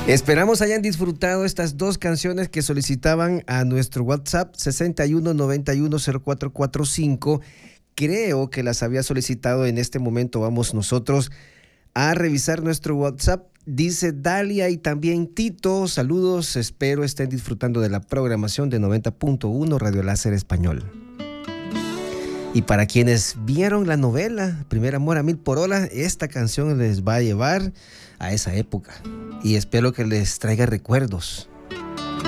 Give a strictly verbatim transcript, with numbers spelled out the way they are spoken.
Esperamos hayan disfrutado estas dos canciones que solicitaban a nuestro WhatsApp sesenta y uno noventa y uno cero cuatro cuarenta y cinco. Creo que las había solicitado en este momento. Vamos nosotros a revisar nuestro WhatsApp. Dice Dalia y también Tito, saludos, espero estén disfrutando de la programación de noventa punto uno Radio Láser Español. Y para quienes vieron la novela Primer Amor a Mil por Hora, esta canción les va a llevar a esa época y espero que les traiga recuerdos.